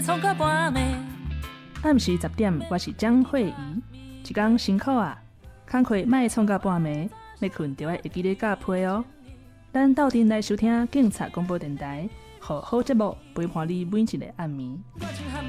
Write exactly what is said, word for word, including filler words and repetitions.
创到半暝。 暗时十点，我是江慧仪。一天辛苦啊，工课莫创到半暝，要困就要会记得加被哦。咱斗阵来收听警察广播电台，好好节目陪伴你每一个暗暝。